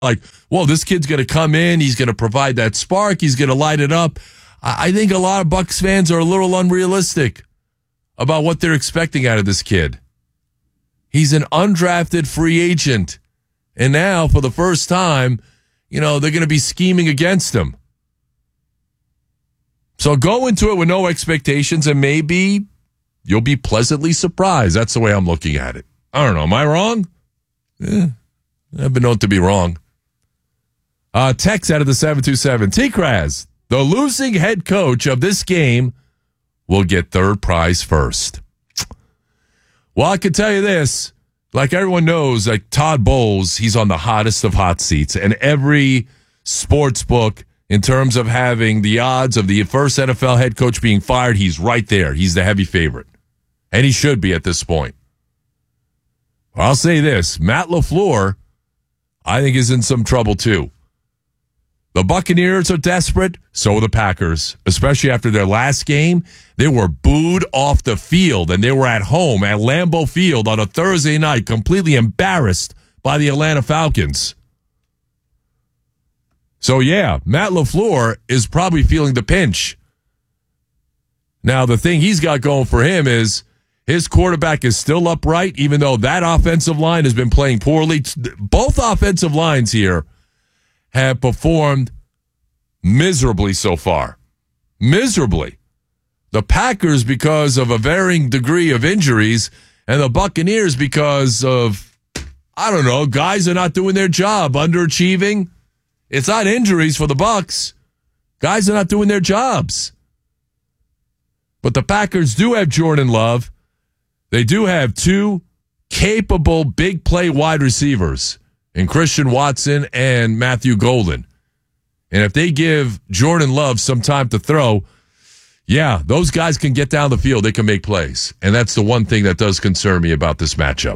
like, well, this kid's going to come in. He's going to provide that spark. He's going to light it up. I think a lot of Bucs fans are a little unrealistic about what they're expecting out of this kid. He's an undrafted free agent. And now, for the first time, they're going to be scheming against him. So go into it with no expectations, and maybe you'll be pleasantly surprised. That's the way I'm looking at it. I don't know. Am I wrong? I've been known to be wrong. Text out of the 727. T-Kraz, the losing head coach of this game will get third prize first. Well, I can tell you this. Like everyone knows, like Todd Bowles, he's on the hottest of hot seats. And every sports book, in terms of having the odds of the first NFL head coach being fired, he's right there. He's the heavy favorite. And he should be at this point. I'll say this. Matt LaFleur, I think, is in some trouble too. The Buccaneers are desperate. So are the Packers. Especially after their last game. They were booed off the field, and they were at home at Lambeau Field on a Thursday night, completely embarrassed by the Atlanta Falcons. So, yeah, Matt LaFleur is probably feeling the pinch. Now, the thing he's got going for him is his quarterback is still upright, even though that offensive line has been playing poorly. Both offensive lines here have performed miserably so far. Miserably. The Packers because of a varying degree of injuries, and the Buccaneers because of, I don't know, guys are not doing their job, underachieving. It's not injuries for the Bucs. Guys are not doing their jobs. But the Packers do have Jordan Love. They do have two capable big play wide receivers in Christian Watson and Matthew Golden. And if they give Jordan Love some time to throw, yeah, those guys can get down the field. They can make plays. And that's the one thing that does concern me about this matchup.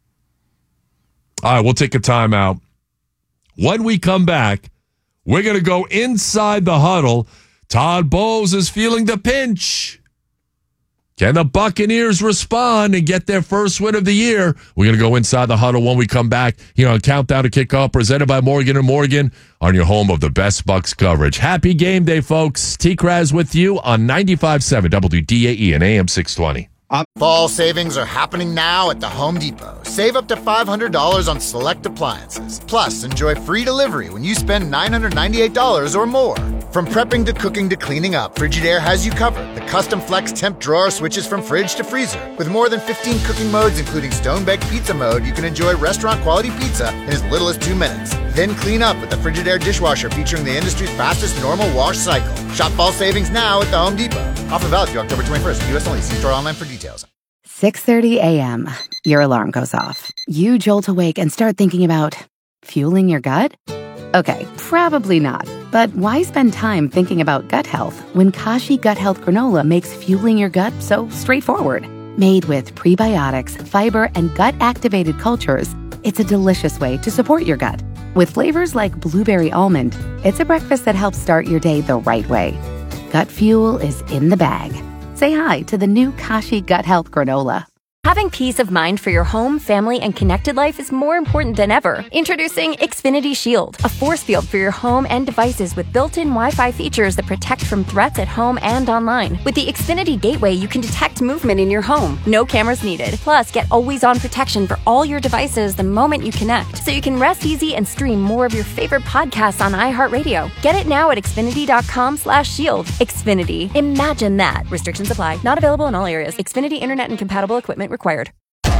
All right, we'll take a timeout. When we come back, we're going to go inside the huddle. Todd Bowles is feeling the pinch. Can the Buccaneers respond and get their first win of the year? We're going to go inside the huddle when we come back here on Countdown to Kickoff, presented by Morgan & Morgan, on your home of the best Bucs coverage. Happy game day, folks. T-Kraz with you on 95.7 WDAE and AM 620. Fall savings are happening now at the Home Depot. Save up to $500 on select appliances. Plus, enjoy free delivery when you spend $998 or more. From prepping to cooking to cleaning up, Frigidaire has you covered. The custom flex temp drawer switches from fridge to freezer. With more than 15 cooking modes, including stone-baked pizza mode, you can enjoy restaurant-quality pizza in as little as 2 minutes. Then clean up with the Frigidaire dishwasher featuring the industry's fastest normal wash cycle. Shop fall savings now at the Home Depot. Offer valid through October 21st. U.S. only. See store online for details. 6:30 a.m. Your alarm goes off. You jolt awake and start thinking about fueling your gut? Okay, probably not. But why spend time thinking about gut health when Kashi Gut Health Granola makes fueling your gut so straightforward? Made with prebiotics, fiber, and gut-activated cultures, it's a delicious way to support your gut. With flavors like blueberry almond, it's a breakfast that helps start your day the right way. Gut fuel is in the bag. Say hi to the new Kashi Gut Health Granola. Having peace of mind for your home, family, and connected life is more important than ever. Introducing Xfinity Shield, a force field for your home and devices with built-in Wi-Fi features that protect from threats at home and online. With the Xfinity Gateway, you can detect movement in your home. No cameras needed. Plus, get always-on protection for all your devices the moment you connect, so you can rest easy and stream more of your favorite podcasts on iHeartRadio. Get it now at Xfinity.com/shield. Xfinity. Imagine that. Restrictions apply. Not available in all areas. Xfinity Internet and compatible equipment required.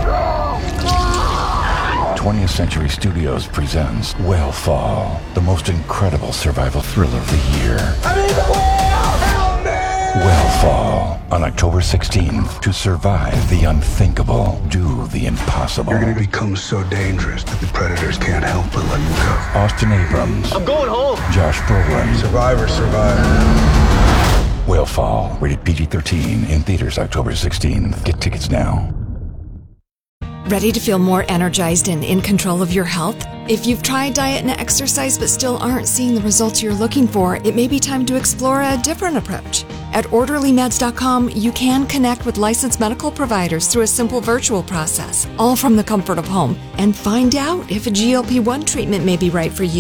20th Century Studios presents Whale Fall, the most incredible survival thriller of the year. I'm in the whale! Help me! Whale Fall, on October 16th. To survive the unthinkable, do the impossible. You're going to become so dangerous that the predators can't help but let you go. Austin Abrams. I'm going home. Josh Brolin. Survivor, survivor. Whale Fall, rated PG-13, in theaters October 16th. Get tickets now. Ready to feel more energized and in control of your health? If you've tried diet and exercise but still aren't seeing the results you're looking for, it may be time to explore a different approach. At OrderlyMeds.com, you can connect with licensed medical providers through a simple virtual process, all from the comfort of home, and find out if a GLP-1 treatment may be right for you.